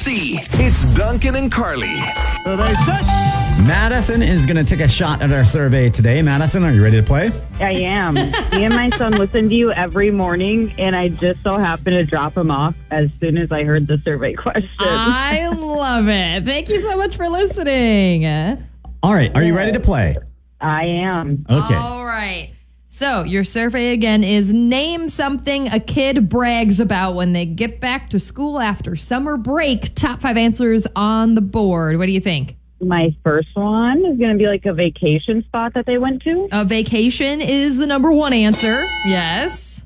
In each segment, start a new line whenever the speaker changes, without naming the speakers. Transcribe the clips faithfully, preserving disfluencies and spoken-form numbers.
C. It's Duncan and Carly.
So they said.
Madison is going to take a shot at our survey today. Madison, are you ready to play?
I am. Me and my son listen to you every morning, and I just so happened to drop him off as soon as I heard the survey question.
I love it. Thank you so much for listening.
All right. Are you ready to play?
I am.
Okay.
All right. So your survey again is name something a kid brags about when they get back to school after summer break. Top five answers on the board. What do you think?
My first one is going to be like a vacation spot that they went to.
A vacation is the number one answer. Yes.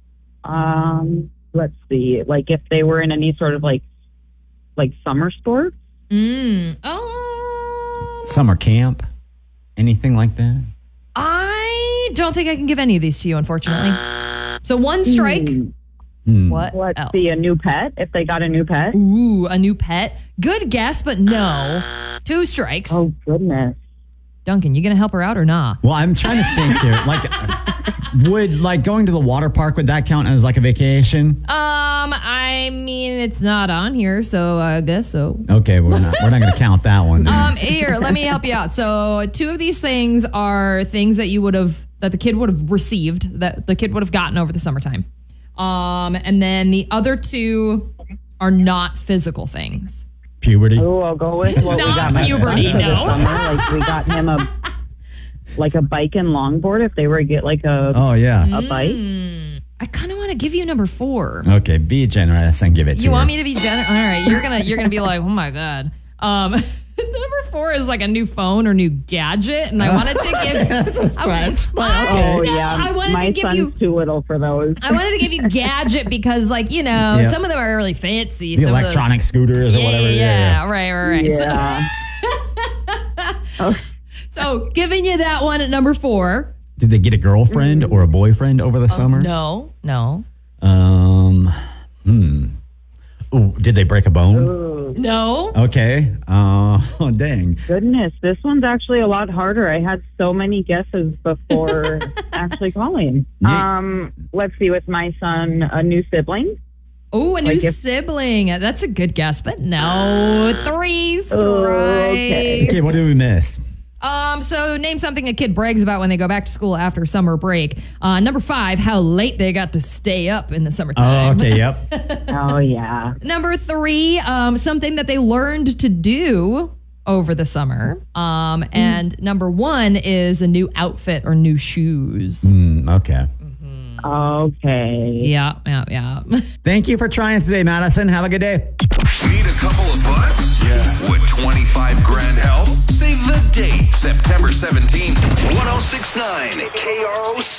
Um, let's see. Like if they were in any sort of like, like summer sport.
Mm. Oh.
Summer camp? Anything like that?
I don't think I can give any of these to you, unfortunately. So one strike.
Mm.
Hmm.
What
Let's
else?
see, a new pet. If they got a new pet.
Ooh, a new pet. Good guess, but no. Two strikes.
Oh, goodness.
Duncan, you gonna help her out or not?
Well, I'm trying to think here. Like, would like going to the water park, would that count as like a vacation?
Um, I mean, it's not on here, so I guess so.
Okay, we're not we're not going to count that one. Then.
Um, here, let me help you out. So, two of these things are things that you would have, that the kid would have received, that the kid would have gotten over the summertime. Um, and then the other two are not physical things.
Puberty.
Oh, I'll go with what
Not
we got. my
puberty,
son for this
no.
summer. Like we got him a like a bike and longboard. If they were to get like a
Oh yeah.
a bike.
Mm, I kind of want to give you number four.
Okay, be generous and give it to
You
her.
want me to be generous? All right, you're gonna you're gonna be like, oh my god. Um, number four is like a new phone or new gadget, and I wanted to give.
Let's try it.
I-
Okay.
Oh
no,
yeah,
I wanted
my
to give
son's
you.
too little for those.
I wanted to give you gadget because, like, you know,
Yeah.
some of them are really fancy.
The
some of those-
electronic scooters or
yeah,
whatever.
Yeah, right, right, right.
Yeah.
So, so giving you that one at number four.
Did they get a girlfriend or a boyfriend over the summer?
No, no,
Um. Hmm. Ooh, did they break a bone?
no.
Okay. Uh. Oh, dang.
Goodness, this one's actually a lot harder. I had so many guesses before actually calling.
Yeah.
Um, let's see, with my son, a new sibling.
Oh, a new
Like if-
sibling. That's a good guess, but no. Three strikes.
okay.
Okay. What did we miss?
Um, so name something a kid brags about when they go back to school after summer break. Uh, number five, how late they got to stay up in the
Oh,
summertime.
okay. Yep.
Oh yeah.
Number three, um, something that they learned to do over the summer. Um, and number one is a new outfit or new shoes.
Hmm, okay.
Okay.
Yeah, yeah, yeah.
Thank you for trying today, Madison. Have a good day.
Need a couple of bucks? Yeah. Would twenty-five grand help? Save the date, September seventeenth, ten sixty-nine K R O C.